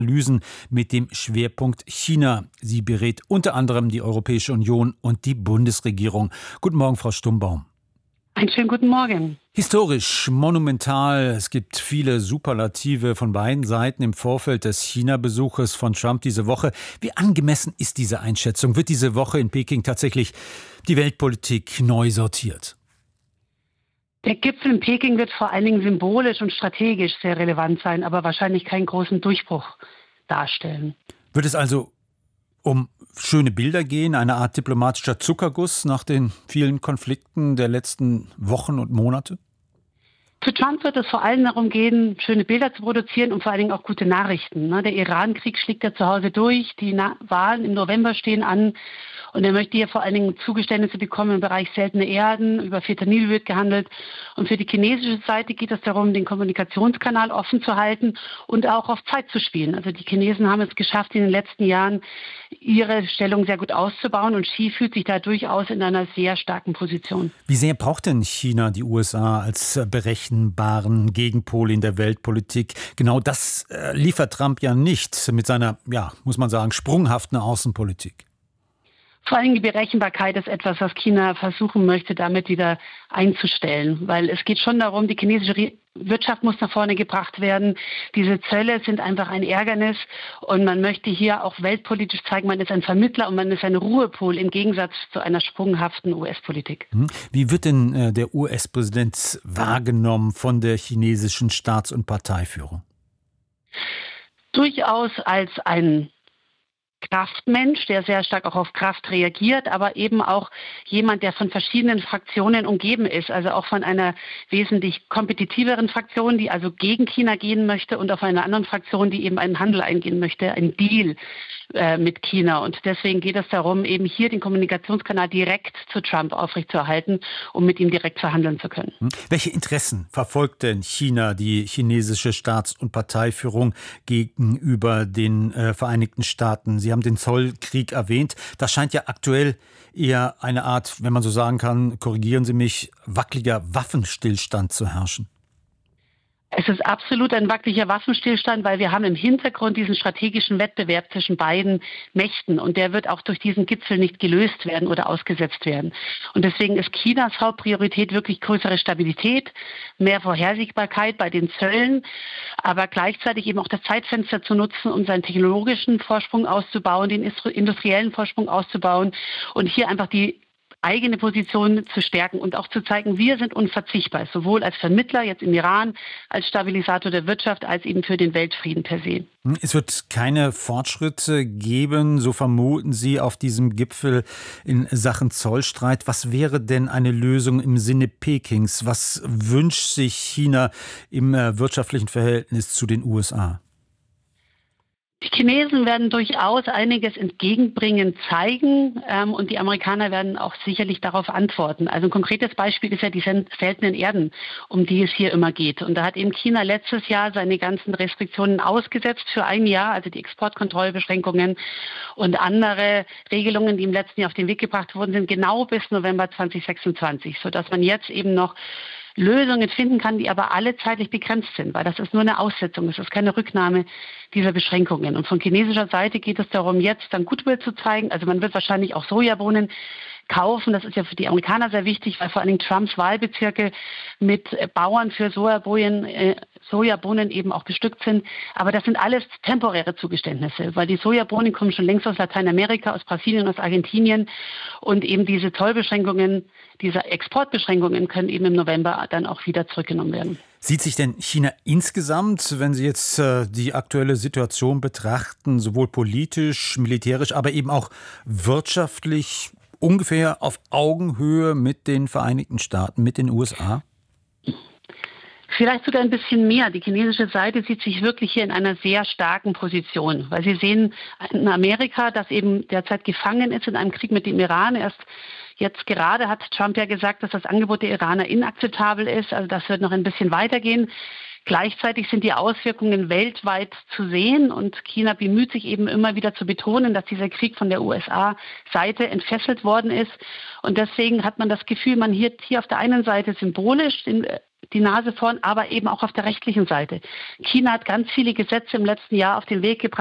Analysen mit dem Schwerpunkt China. Sie berät unter anderem die Europäische Union und die Bundesregierung. Guten Morgen, Frau Stumbaum. Einen schönen guten Morgen. Historisch, monumental, es gibt viele Superlative von beiden Seiten im Vorfeld des China-Besuches von Trump diese Woche. Wie angemessen ist diese Einschätzung? Wird diese Woche in Peking tatsächlich die Weltpolitik neu sortiert? Der Gipfel in Peking wird vor allen Dingen symbolisch und strategisch sehr relevant sein, aber wahrscheinlich keinen großen Durchbruch darstellen. Wird es also um schöne Bilder gehen, eine Art diplomatischer Zuckerguss nach den vielen Konflikten der letzten Wochen und Monate? Für Trump wird es vor allem darum gehen, schöne Bilder zu produzieren und vor allen Dingen auch gute Nachrichten. Der Iran-Krieg schlägt ja zu Hause durch, die Wahlen im November stehen an und er möchte hier vor allen Dingen Zugeständnisse bekommen im Bereich seltene Erden, über Fentanyl wird gehandelt. Und für die chinesische Seite geht es darum, den Kommunikationskanal offen zu halten und auch auf Zeit zu spielen. Also die Chinesen haben es geschafft, in den letzten Jahren ihre Stellung sehr gut auszubauen und Xi fühlt sich da durchaus in einer sehr starken Position. Wie sehr braucht denn China die USA als berechenbaren Gegenpol in der Weltpolitik? Genau das liefert Trump ja nicht mit seiner, muss man sagen, sprunghaften Außenpolitik. Vor allem die Berechenbarkeit ist etwas, was China versuchen möchte, damit wieder einzustellen. Weil es geht schon darum, die chinesische Wirtschaft muss nach vorne gebracht werden. Diese Zölle sind einfach ein Ärgernis. Und man möchte hier auch weltpolitisch zeigen, man ist ein Vermittler und man ist ein Ruhepol im Gegensatz zu einer sprunghaften US-Politik. Wie wird denn der US-Präsident wahrgenommen von der chinesischen Staats- und Parteiführung? Durchaus als ein Kraftmensch, der sehr stark auch auf Kraft reagiert, aber eben auch jemand, der von verschiedenen Fraktionen umgeben ist, also auch von einer wesentlich kompetitiveren Fraktion, die also gegen China gehen möchte und auf einer anderen Fraktion, die eben einen Handel eingehen möchte, einen Deal mit China. Und deswegen geht es darum, eben hier den Kommunikationskanal direkt zu Trump aufrechtzuerhalten, um mit ihm direkt verhandeln zu können. Welche Interessen verfolgt denn China, die chinesische Staats- und Parteiführung gegenüber den Vereinigten Staaten? Sie haben den Zollkrieg erwähnt. Das scheint ja aktuell eher eine Art, wenn man so sagen kann, korrigieren Sie mich, wackeliger Waffenstillstand zu herrschen. Es ist absolut ein wackeliger Waffenstillstand, weil wir haben im Hintergrund diesen strategischen Wettbewerb zwischen beiden Mächten und der wird auch durch diesen Gipfel nicht gelöst werden oder ausgesetzt werden. Und deswegen ist Chinas Hauptpriorität wirklich größere Stabilität, mehr Vorhersehbarkeit bei den Zöllen, aber gleichzeitig eben auch das Zeitfenster zu nutzen, um seinen technologischen Vorsprung auszubauen, den industriellen Vorsprung auszubauen und hier einfach die eigene Position zu stärken und auch zu zeigen, wir sind unverzichtbar, sowohl als Vermittler jetzt im Iran, als Stabilisator der Wirtschaft, als eben für den Weltfrieden per se. Es wird keine Fortschritte geben, so vermuten Sie, auf diesem Gipfel in Sachen Zollstreit. Was wäre denn eine Lösung im Sinne Pekings? Was wünscht sich China im wirtschaftlichen Verhältnis zu den USA? Die Chinesen werden durchaus einiges entgegenbringen zeigen und die Amerikaner werden auch sicherlich darauf antworten. Also ein konkretes Beispiel ist ja die seltenen Erden, um die es hier immer geht. Und da hat eben China letztes Jahr seine ganzen Restriktionen ausgesetzt für ein Jahr, also die Exportkontrollbeschränkungen und andere Regelungen, die im letzten Jahr auf den Weg gebracht worden sind, genau bis November 2026, sodass man jetzt eben noch Lösungen finden kann, die aber alle zeitlich begrenzt sind, weil das ist nur eine Aussetzung, es ist keine Rücknahme dieser Beschränkungen. Und von chinesischer Seite geht es darum, jetzt dann Goodwill zu zeigen. Also man wird wahrscheinlich auch Sojabohnen kaufen. Das ist ja für die Amerikaner sehr wichtig, weil vor allen Dingen Trumps Wahlbezirke mit Bauern für Sojabohnen eben auch bestückt sind. Aber das sind alles temporäre Zugeständnisse, weil die Sojabohnen kommen schon längst aus Lateinamerika, aus Brasilien, aus Argentinien. Und eben diese Zollbeschränkungen, diese Exportbeschränkungen können eben im November dann auch wieder zurückgenommen werden. Sieht sich denn China insgesamt, wenn Sie jetzt die aktuelle Situation betrachten, sowohl politisch, militärisch, aber eben auch wirtschaftlich ungefähr auf Augenhöhe mit den Vereinigten Staaten, mit den USA? Vielleicht sogar ein bisschen mehr. Die chinesische Seite sieht sich wirklich hier in einer sehr starken Position, weil sie sehen in Amerika, das eben derzeit gefangen ist in einem Krieg mit dem Iran. Jetzt gerade hat Trump ja gesagt, dass das Angebot der Iraner inakzeptabel ist. Also das wird noch ein bisschen weitergehen. Gleichzeitig sind die Auswirkungen weltweit zu sehen und China bemüht sich eben immer wieder zu betonen, dass dieser Krieg von der USA-Seite entfesselt worden ist. Und deswegen hat man das Gefühl, man hier auf der einen Seite symbolisch den die Nase vorn, aber eben auch auf der rechtlichen Seite. China hat ganz viele Gesetze im letzten Jahr auf den Weg gebracht,